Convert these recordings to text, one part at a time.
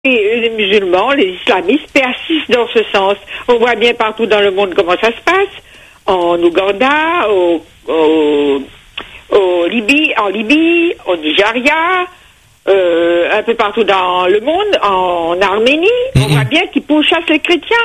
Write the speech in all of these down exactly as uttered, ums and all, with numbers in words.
les musulmans, les islamistes persistent dans ce sens. On voit bien partout dans le monde comment ça se passe. En Ouganda, au, au, au Libye, en Libye, au Nigeria, euh, un peu partout dans le monde, en Arménie. Mm-hmm. On voit bien qu'ils pourchassent les chrétiens.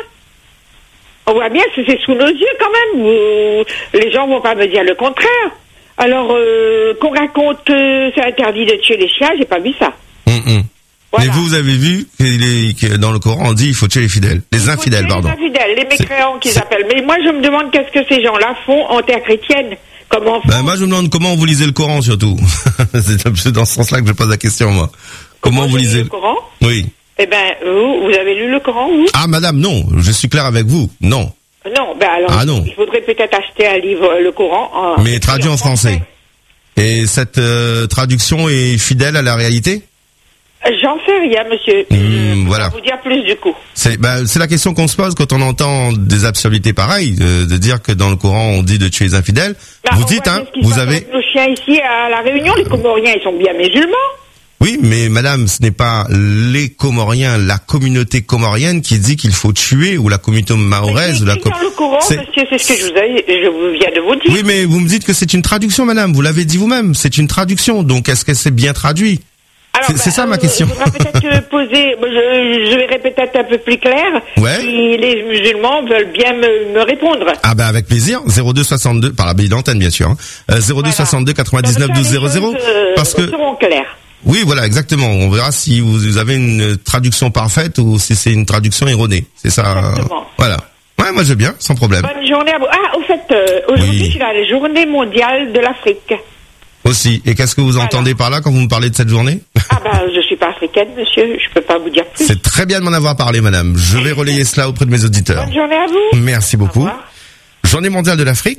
On voit bien que c'est sous nos yeux quand même. Vous, les gens vont pas me dire le contraire. Alors, euh, qu'on raconte euh, c'est interdit de tuer les chiens, j'ai pas vu ça. Mm-hmm. Voilà. Mais vous, vous avez vu que dans le Coran, on dit il faut tuer les fidèles, les infidèles, pardon. Les infidèles, les mécréants qu'ils appellent. Mais moi, je me demande qu'est-ce que ces gens-là font en terre chrétienne. Comment ben, moi, je me demande comment vous lisez le Coran, surtout. C'est dans ce sens-là que je pose la question, moi. Comment, comment vous lisez le Coran? Oui. Eh ben, vous, vous avez lu le Coran, vous? Ah, madame, non. Je suis clair avec vous. Non. Non, ben alors, ah, non. Il faudrait peut-être acheter un livre, le Coran. En, Mais traduit en français. français. Et cette euh, traduction est fidèle à la réalité? J'en sais rien, monsieur. Mmh, je voilà. vais vous dire plus du coup. C'est, bah, c'est la question qu'on se pose quand on entend des absurdités pareilles, euh, de dire que dans le Coran on dit de tuer les infidèles. Bah, vous dites, hein, vous avez. Nos chiens ici à la Réunion, les Comoriens, ils sont bien musulmans. Oui, mais madame, ce n'est pas les Comoriens, la communauté comorienne qui dit qu'il faut tuer, ou la communauté mahoraise, ou la com... dans le Coran, c'est... monsieur, c'est ce que je vous ai, je vous viens de vous dire. Oui, mais vous me dites que c'est une traduction, madame. Vous l'avez dit vous-même, c'est une traduction. Donc, est-ce que c'est bien traduit? Alors, c'est, bah, c'est ça ma question. Je voudrais peut-être poser, je, je verrai peut-être un peu plus clair. Ouais. Si les musulmans veulent bien me, me répondre. Ah ben bah avec plaisir. zéro deux soixante-deux par la baie d'antenne bien sûr. Hein. Euh, zéro deux soixante-deux quatre-vingt-dix-neuf douze zéro zéro. Euh, parce que seront clairs. Oui, voilà, exactement. On verra si vous avez une traduction parfaite ou si c'est une traduction erronée. C'est ça. Exactement. Voilà. Ouais, moi je veux bien, sans problème. Bonne journée à vous. Ah, au fait, euh, aujourd'hui oui. C'est la journée mondiale de l'Afrique. Aussi. Et qu'est-ce que vous voilà. entendez par là quand vous me parlez de cette journée? Ah ben, je suis pas africaine, monsieur. Je peux pas vous dire plus. C'est très bien de m'en avoir parlé, madame. Je vais relayer cela auprès de mes auditeurs. Bonne journée à vous. Merci beaucoup. Journée mondiale de l'Afrique.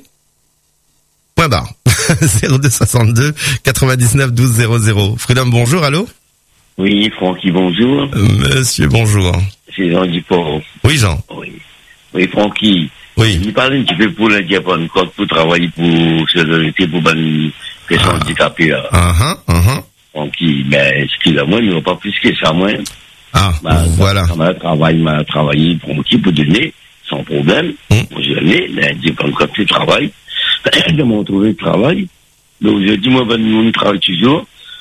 Point barre. zéro deux soixante-deux quatre-vingt-dix-neuf douze zéro zéro. Freedom, bonjour, allô? Oui, Francky, bonjour. Monsieur, bonjour. C'est Jean Duport. Oui, Jean. Oui. Oui, Francky. Oui. Je parle un petit peu pour le Japon, pour travailler pour solidarité, pour les personnes ah. handicapées. Uh -huh, uh -huh. Francky, ben, excusez-moi, il n'y aura pas plus que ça, moi. Ah, bah, voilà. Ça travail, m'a travaillé pour qui, pour donner, sans problème. Hum. Pour donner, ben, quand tu travailles, de m'ont trouvé le travail. Donc, je dis, moi, ben, mon travail toujours.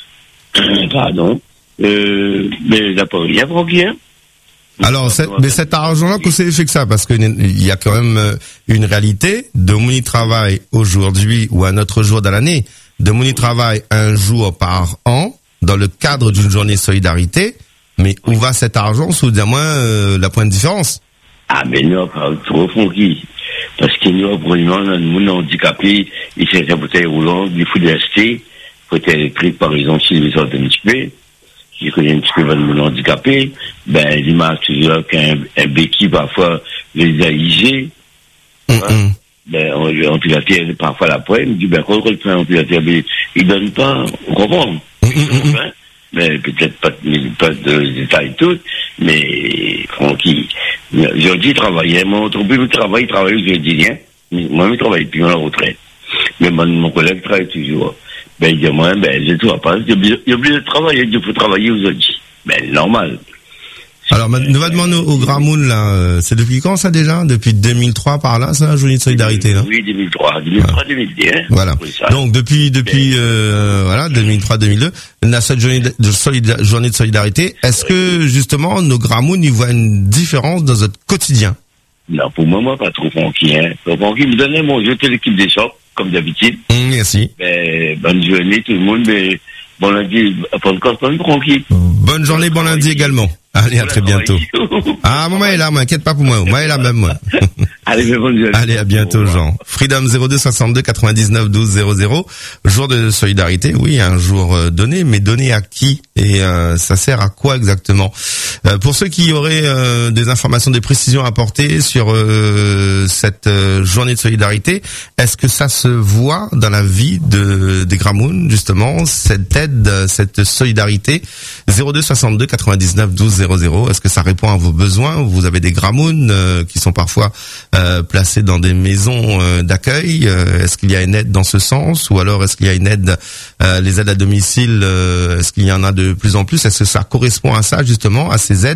Pardon. Euh, mais il n'a pas rien, Francky, hein. Alors, c'est, mais cet argent-là, que c'est fait que ça, parce qu'il y a quand même une réalité de mon travail aujourd'hui ou un autre jour dans l'année, de mon travail un jour par an, dans le cadre d'une journée solidarité, mais où va cet argent, soudain, euh, la pointe de différence? Ah, mais non, pas trop, Francky. Parce qu'il y a probablement un monde handicapé, il s'est fauteuil roulant, il faut rester, fauteuil électrique, par exemple, s'il est sorti un petit peu. Si je connais un petit peu le monde handicapé, ben, il m'a toujours qu'un un béquille, parfois, les a I G. Mm -hmm. Ben, on lui a piloté parfois la poêle, il dit, ben, quand on le fait en piloté, il donne pas, on comprend. Mm -hmm. Mais peut-être pas, pas de détails tout, mais, Francky, je dis travailler, moi, on trouve plus le travail, travailler, je dis rien. Moi, je travaille plus à la retraite. Mais mon, mon collègue travaille toujours. Ben, il dit, moi, ben, je ne vois pas, il y a oublié de travailler, il faut travailler aujourd'hui. Ben, normal. Alors, nous va demander au Gramoun, là, c'est depuis quand ça déjà? Depuis deux mille trois par là, ça, la journée de solidarité, là? Oui, deux mille trois, deux mille trois, deux mille deux, hein. Voilà. Donc, depuis, depuis, ben, euh, voilà, deux mille trois, deux mille deux, on a cette journée de, solida- journée de solidarité. Est-ce que, justement, nos Gramoun, ils voient une différence dans notre quotidien? Non, pour moi, moi, pas trop Francky, hein. Donc, Francky me donnait mon jeu de l'équipe des shops, comme d'habitude. Mmh, merci. Ben, bonne journée, tout le monde, mais, bon lundi, bonne campagne, Francky. Bonne journée, bon lundi également. Allez, à très bientôt. Ah, moi, il est là, moi, inquiète pas pour moi. Moi, il est là même, moi. Allez, bonne journée. Allez, à bientôt, Jean. Freedom zéro deux soixante-deux quatre-vingt-dix-neuf douze zéro zéro. Jour de solidarité, oui, un jour donné, mais donné à qui? Et euh, ça sert à quoi exactement? euh, Pour ceux qui auraient euh, des informations, des précisions à apporter sur euh, cette euh, journée de solidarité, est-ce que ça se voit dans la vie de des Gramoun, justement, cette aide, cette solidarité? Zéro deux soixante-deux quatre-vingt-dix-neuf douze zéro zéro. Est-ce que ça répond à vos besoins? Vous avez des Gramoun euh, qui sont parfois euh, placés dans des maisons euh, d'accueil. Euh, est-ce qu'il y a une aide dans ce sens? Ou alors est-ce qu'il y a une aide, euh, les aides à domicile, euh, est-ce qu'il y en a de plus en plus? Est-ce que ça correspond à ça, justement, à ces